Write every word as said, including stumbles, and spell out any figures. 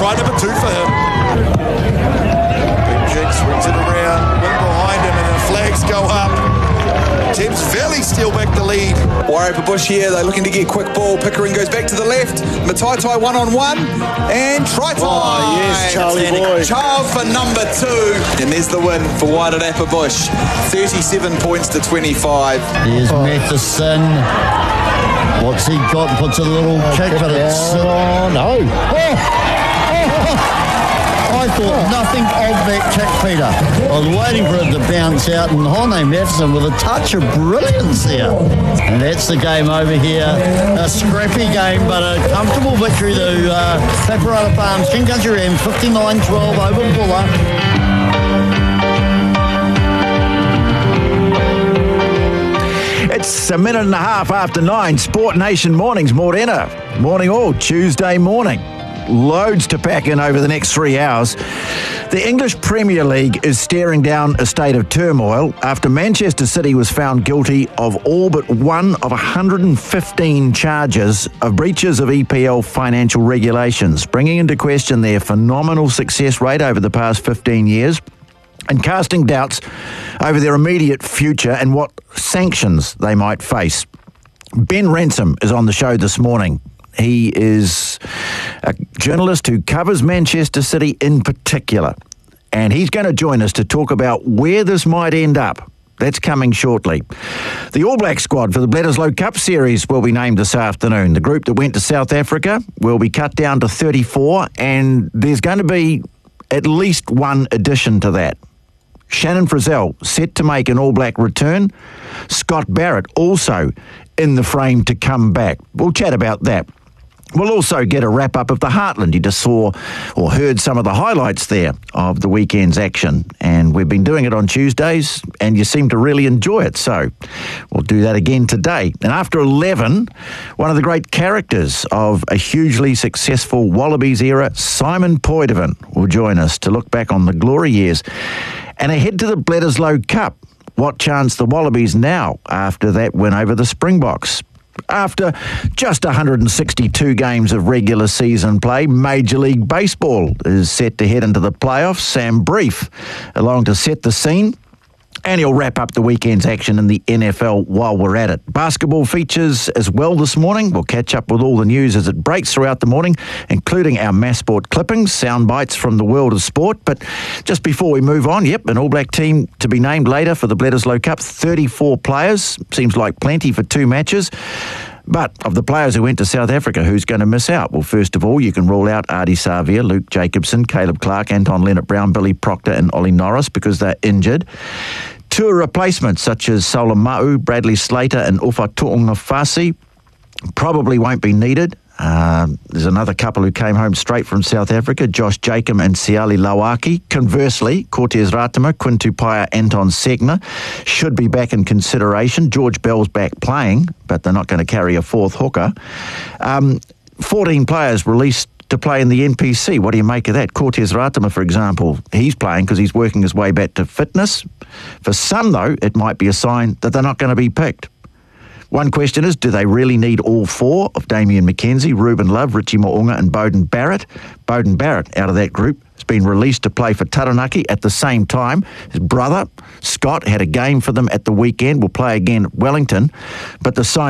try number two for him. Big Jinx swings it around, wing behind him, and the flags go up. Thames Valley steal back the lead. Wairarapa Bush here, they're looking to get quick ball. Pickering goes back to the left. Mataitai one on one. And try time. Oh, yes, Charlie boy. Charles for number two. And there's the win for Wairarapa Bush. thirty-seven points to twenty-five. There's oh. Matheson. What's he got? Puts a little oh, kick, but it's... Oh, no. Oh. I thought nothing of that kick, Peter. I was waiting for it to bounce out, and Hone Matheson with a touch of brilliance there. And that's the game over here. A scrappy game, but a comfortable victory to uh, Paparata Farms. King Country Rams, fifty-nine twelve over Buller. It's a minute and a half after nine. Sport Nation Mornings, Morena. Morning all, Tuesday morning. Loads to pack in over the next three hours. The English Premier League is staring down a state of turmoil after Manchester City was found guilty of all but one of one hundred fifteen charges of breaches of E P L financial regulations, bringing into question their phenomenal success rate over the past fifteen years and casting doubts over their immediate future and what sanctions they might face. Ben Ransom is on the show this morning. He is a journalist who covers Manchester City in particular, and he's going to join us to talk about where this might end up. That's coming shortly. The All Black squad for the Bledisloe Cup Series will be named this afternoon. The group that went to South Africa will be cut down to thirty-four, and there's going to be at least one addition to that. Shannon Frizzell set to make an All Black return. Scott Barrett also in the frame to come back. We'll chat about that. We'll also get a wrap-up of the Heartland. You just saw or heard some of the highlights there of the weekend's action. And we've been doing it on Tuesdays, and you seem to really enjoy it. So we'll do that again today. And after eleven, one of the great characters of a hugely successful Wallabies era, Simon Poidevin, will join us to look back on the glory years and ahead to the Bledisloe Cup. What chance the Wallabies now after that win over the Springboks? After just one hundred sixty-two games of regular season play, Major League Baseball is set to head into the playoffs. Sam Brief along to set the scene. And he'll wrap up the weekend's action in the N F L while we're at it. Basketball features as well this morning. We'll catch up with all the news as it breaks throughout the morning, including our Mass Sport clippings, sound bites from the world of sport. But just before we move on, yep, an All Black team to be named later for the Bledisloe Cup. thirty-four players. Seems like plenty for two matches. But of the players who went to South Africa, who's going to miss out? Well, first of all, you can rule out Ardie Savia, Luke Jacobson, Caleb Clark, Anton Leonard-Brown, Billy Proctor and Ollie Norris because they're injured. Tour replacements such as Sola Ma'u, Bradley Slater and Ufa Tu'ungafasi probably won't be needed. Uh, there's another couple who came home straight from South Africa, Josh Jacob and Siali Lawaki. Conversely, Cortez Ratama, Quinn Tupaia, Anton Segner should be back in consideration. George Bell's back playing, but they're not going to carry a fourth hooker. Um, fourteen players released to play in the N P C. What do you make of that? Cortez Ratama, for example, he's playing because he's working his way back to fitness. For some, though, it might be a sign that they're not going to be picked. One question is, do they really need all four of Damian McKenzie, Ruben Love, Richie Mo'unga and Bowden Barrett? Bowden Barrett, out of that group, has been released to play for Taranaki at the same time. His brother, Scott, had a game for them at the weekend, will play again at Wellington, but the sign